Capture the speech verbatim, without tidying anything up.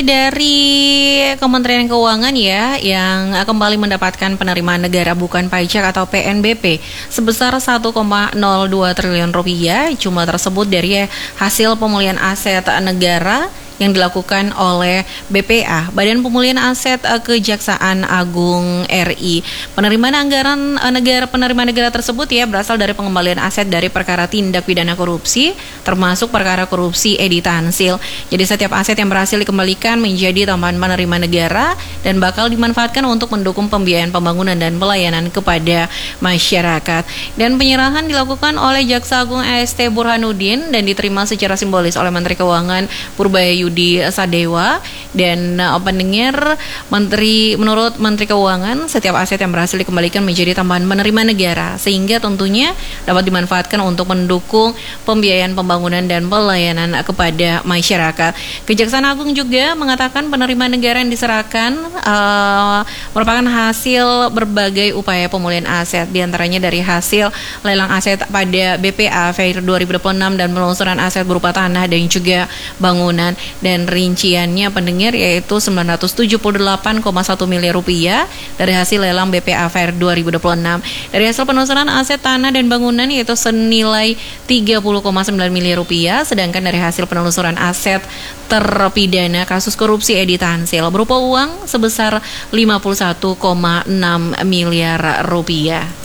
Dari Kementerian Keuangan ya, yang kembali mendapatkan penerimaan negara bukan pajak atau P N B P sebesar satu koma nol dua triliun rupiah. Jumlah tersebut dari hasil pemulihan aset negara yang dilakukan oleh B P A, Badan Pemulihan Aset Kejaksaan Agung R I. Penerimaan anggaran negara penerimaan negara tersebut ya berasal dari pengembalian aset dari perkara tindak pidana korupsi, termasuk perkara korupsi Edi Tansil. Jadi setiap aset yang berhasil dikembalikan menjadi tambahan penerimaan negara dan bakal dimanfaatkan untuk mendukung pembiayaan pembangunan dan pelayanan kepada masyarakat. Dan penyerahan dilakukan oleh Jaksa Agung A S T Burhanuddin dan diterima secara simbolis oleh Menteri Keuangan Purbaya di Sadewa. Dan uh, pendengar Menteri menurut Menteri Keuangan, setiap aset yang berhasil dikembalikan menjadi tambahan penerimaan negara sehingga tentunya dapat dimanfaatkan untuk mendukung pembiayaan pembangunan dan pelayanan kepada masyarakat. Kejaksaan Agung juga mengatakan penerimaan negara yang diserahkan uh, merupakan hasil berbagai upaya pemulihan aset, diantaranya dari hasil lelang aset pada B P A Fair dua ribu dua puluh enam dan penelusuran aset berupa tanah dan juga bangunan. Dan rinciannya pendengar yaitu sembilan ratus tujuh puluh delapan koma satu miliar rupiah dari hasil lelang B P A Fair dua ribu dua puluh enam. Dari hasil penelusuran aset tanah dan bangunan yaitu senilai tiga puluh koma sembilan miliar rupiah, sedangkan dari hasil penelusuran aset terpidana kasus korupsi Edi Tansil berupa uang sebesar lima puluh satu koma enam miliar rupiah.